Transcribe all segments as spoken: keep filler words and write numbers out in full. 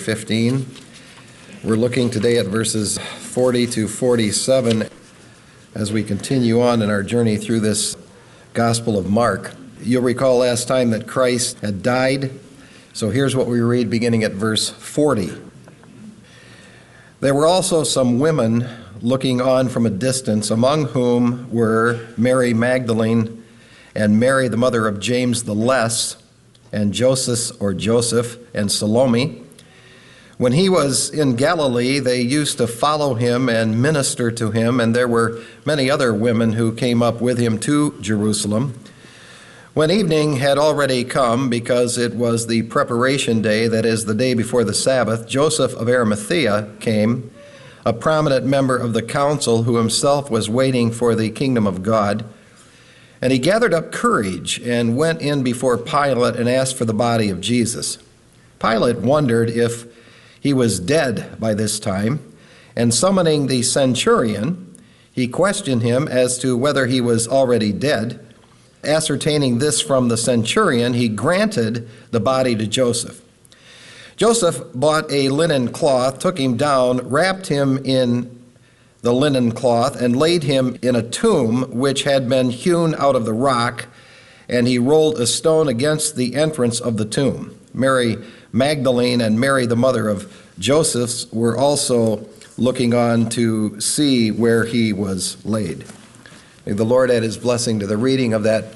fifteen. We're looking today at verses forty to forty-seven as we continue on in our journey through this Gospel of Mark. You'll recall last time that Christ had died, so here's what we read beginning at verse forty. There were also some women looking on from a distance, among whom were Mary Magdalene and Mary the mother of James the Less, and Joseph or Joseph and Salome. When he was in Galilee, they used to follow him and minister to him, and there were many other women who came up with him to Jerusalem. When evening had already come, because it was the preparation day, that is, the day before the Sabbath, Joseph of Arimathea came, a prominent member of the council who himself was waiting for the kingdom of God. And he gathered up courage and went in before Pilate and asked for the body of Jesus. Pilate wondered if he was dead by this time, and summoning the centurion, he questioned him as to whether he was already dead. Ascertaining this from the centurion, he granted the body to Joseph. Joseph bought a linen cloth, took him down, wrapped him in the linen cloth, and laid him in a tomb which had been hewn out of the rock, and he rolled a stone against the entrance of the tomb. Mary Magdalene and Mary, the mother of Joseph, were also looking on to see where he was laid. May the Lord add his blessing to the reading of that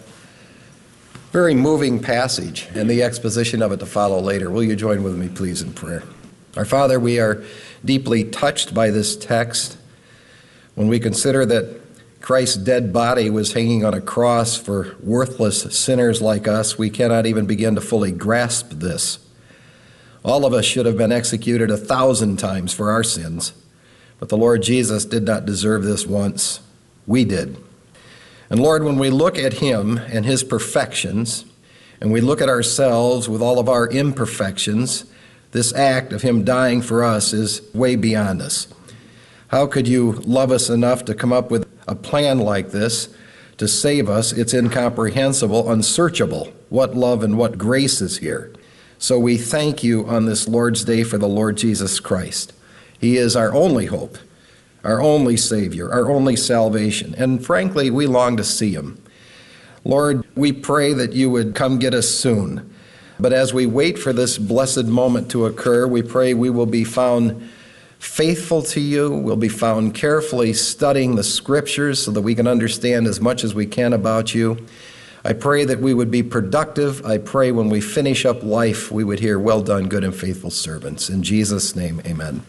very moving passage and the exposition of it to follow later. Will you join with me, please, in prayer? Our Father, we are deeply touched by this text. When we consider that Christ's dead body was hanging on a cross for worthless sinners like us, we cannot even begin to fully grasp this. All of us should have been executed a thousand times for our sins, but the Lord Jesus did not deserve this once. We did. And Lord, when we look at him and his perfections, and we look at ourselves with all of our imperfections, this act of him dying for us is way beyond us. How could you love us enough to come up with a plan like this to save us? It's incomprehensible, unsearchable. What love and what grace is here. So we thank you on this Lord's Day for the Lord Jesus Christ. He is our only hope, our only Savior, our only salvation. And frankly, we long to see him. Lord, we pray that you would come get us soon. But as we wait for this blessed moment to occur, we pray we will be found faithful to you. We'll be found carefully studying the scriptures so that we can understand as much as we can about you. I pray that we would be productive. I pray when we finish up life, we would hear, well done, good and faithful servants. In Jesus' name, amen.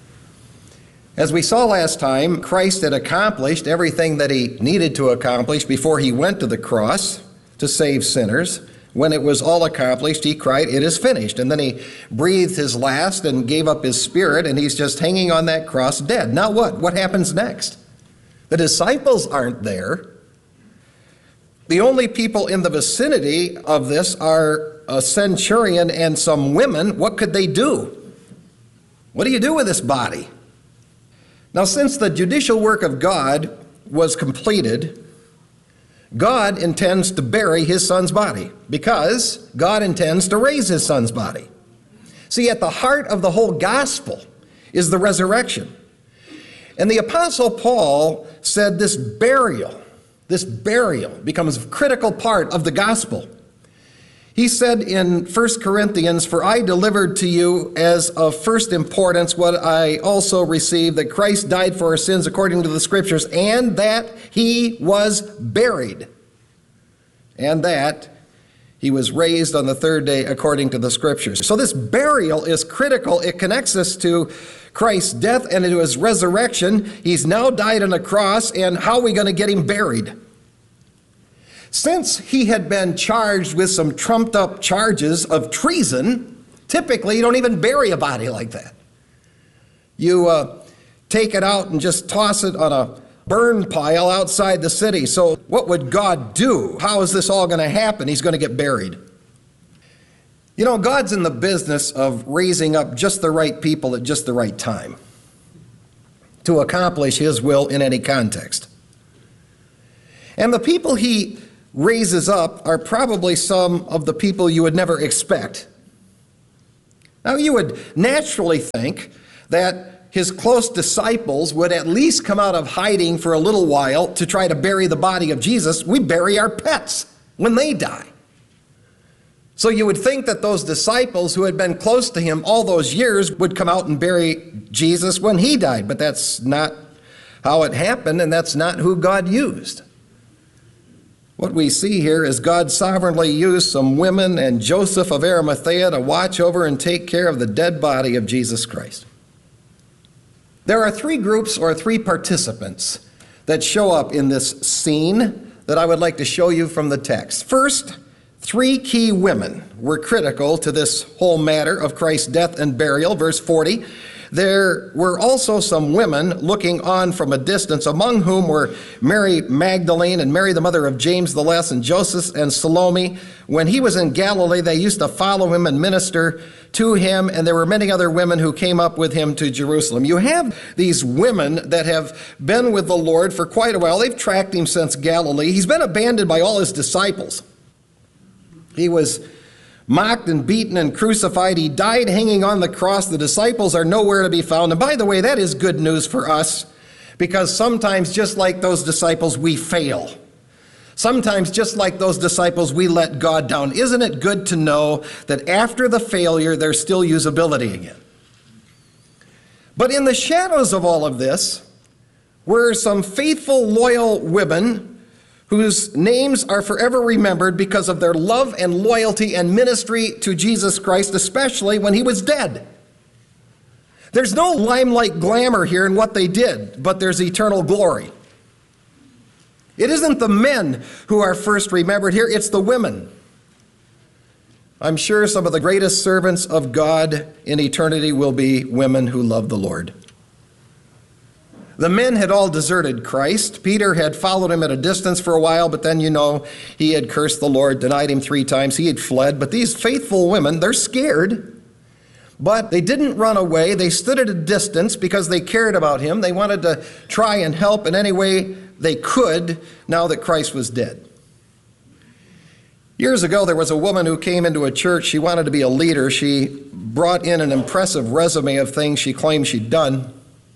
As we saw last time, Christ had accomplished everything that he needed to accomplish before he went to the cross to save sinners. When it was all accomplished, he cried, "It is finished." And then he breathed his last and gave up his spirit, and he's just hanging on that cross dead. Now what? What happens next? The disciples aren't there. The only people in the vicinity of this are a centurion and some women. What could they do? What do you do with this body? Now, since the judicial work of God was completed, God intends to bury his son's body because God intends to raise his son's body. See, at the heart of the whole gospel is the resurrection. And the Apostle Paul said this burial, this burial becomes a critical part of the gospel. He said in First Corinthians, "For I delivered to you as of first importance what I also received, that Christ died for our sins according to the Scriptures, and that he was buried, and that he was raised on the third day according to the Scriptures." So this burial is critical. It connects us to Christ's death and to his resurrection. He's now died on a cross, and how are we going to get him buried? Since he had been charged with some trumped up charges of treason, typically you don't even bury a body like that. You uh, take it out and just toss it on a burn pile outside the city. So what would God do? How is this all going to happen? He's going to get buried. You know, God's in the business of raising up just the right people at just the right time to accomplish his will in any context. And the people he raises up are probably some of the people you would never expect. Now, you would naturally think that his close disciples would at least come out of hiding for a little while to try to bury the body of Jesus. We bury our pets when they die. So you would think that those disciples who had been close to him all those years would come out and bury Jesus when he died, but that's not how it happened, and that's not who God used. What we see here is God sovereignly used some women and Joseph of Arimathea to watch over and take care of the dead body of Jesus Christ. There are three groups or three participants that show up in this scene that I would like to show you from the text. First, three key women were critical to this whole matter of Christ's death and burial. Verse forty, there were also some women looking on from a distance, among whom were Mary Magdalene and Mary the mother of James the Less and Joseph and Salome. When he was in Galilee, they used to follow him and minister to him, and there were many other women who came up with him to Jerusalem. You have these women that have been with the Lord for quite a while. They've tracked him since Galilee. He's been abandoned by all his disciples. He was mocked and beaten and crucified. He died hanging on the cross. The disciples are nowhere to be found. And by the way, that is good news for us, because sometimes, just like those disciples, we fail. Sometimes, just like those disciples, we let God down. Isn't it good to know that after the failure, there's still usability again? But in the shadows of all of this were some faithful, loyal women whose names are forever remembered because of their love and loyalty and ministry to Jesus Christ, especially when he was dead. There's no limelight glamour here in what they did, but there's eternal glory. It isn't the men who are first remembered here, it's the women. I'm sure some of the greatest servants of God in eternity will be women who love the Lord. The men had all deserted Christ. Peter had followed him at a distance for a while, but then, you know, he had cursed the Lord, denied him three times. He had fled. But these faithful women, they're scared, but they didn't run away. They stood at a distance because they cared about him. They wanted to try and help in any way they could now that Christ was dead. Years ago, there was a woman who came into a church. She wanted to be a leader. She brought in an impressive resume of things she claimed she'd done.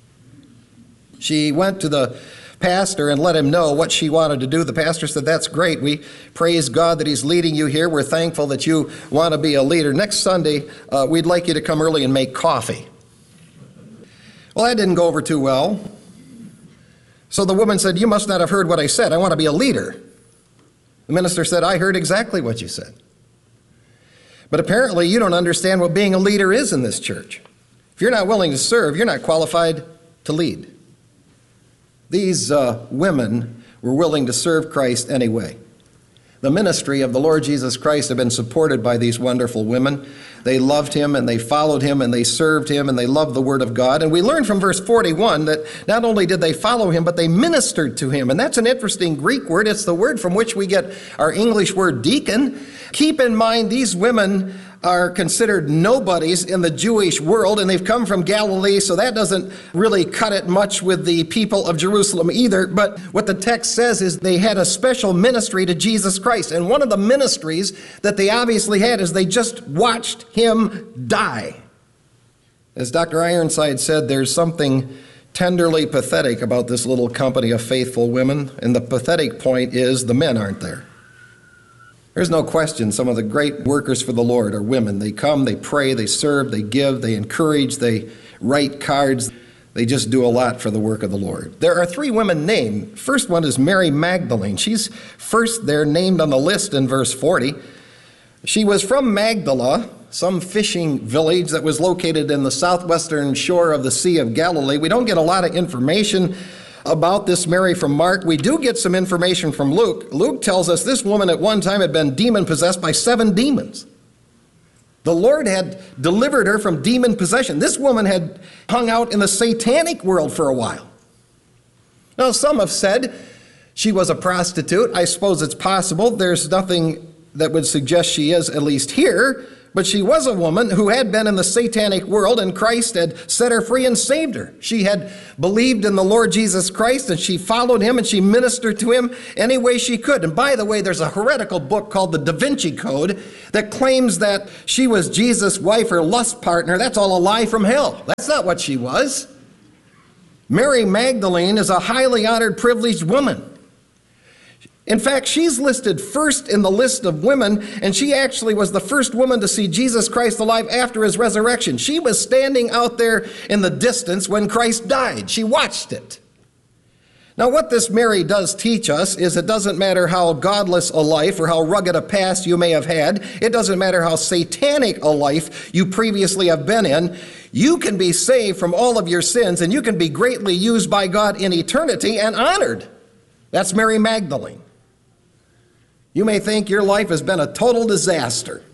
She went to the pastor and let him know what she wanted to do. The pastor said, "That's great. We praise God that he's leading you here. We're thankful that you want to be a leader. Next Sunday, uh, we'd like you to come early and make coffee." Well, that didn't go over too well. So the woman said, "You must not have heard what I said. I want to be a leader." The minister said, "I heard exactly what you said. But apparently you don't understand what being a leader is in this church. If you're not willing to serve, you're not qualified to lead." These uh, women were willing to serve Christ anyway. The ministry of the Lord Jesus Christ had been supported by these wonderful women. They loved him and they followed him and they served him and they loved the word of God. And we learn from verse forty-one that not only did they follow him, but they ministered to him. And that's an interesting Greek word. It's the word from which we get our English word deacon. Keep in mind, these women are considered nobodies in the Jewish world, and they've come from Galilee, so that doesn't really cut it much with the people of Jerusalem either. But what the text says is they had a special ministry to Jesus Christ, and one of the ministries that they obviously had is they just watched him die. As Doctor Ironside said, there's something tenderly pathetic about this little company of faithful women, and the pathetic point is the men aren't there. There's no question some of the great workers for the Lord are women. They come, they pray, they serve, they give, they encourage, they write cards. They just do a lot for the work of the Lord. There are three women named. First one is Mary Magdalene. She's first there named on the list in verse forty. She was from Magdala, some fishing village that was located in the southwestern shore of the Sea of Galilee. We don't get a lot of information about this Mary from Mark. We do get some information from Luke. Luke tells us this woman at one time had been demon-possessed by seven demons. The Lord had delivered her from demon possession. This woman had hung out in the satanic world for a while. Now, some have said she was a prostitute. I suppose it's possible. There's nothing that would suggest she is, at least here. But she was a woman who had been in the satanic world, and Christ had set her free and saved her. She had believed in the Lord Jesus Christ, and she followed him, and she ministered to him any way she could. And by the way, there's a heretical book called the Da Vinci Code that claims that she was Jesus' wife or lust partner. That's all a lie from hell. That's not what she was. Mary Magdalene is a highly honored, privileged woman. In fact, she's listed first in the list of women, and she actually was the first woman to see Jesus Christ alive after his resurrection. She was standing out there in the distance when Christ died. She watched it. Now, what this Mary does teach us is it doesn't matter how godless a life or how rugged a past you may have had. It doesn't matter how satanic a life you previously have been in. You can be saved from all of your sins, and you can be greatly used by God in eternity and honored. That's Mary Magdalene. You may think your life has been a total disaster.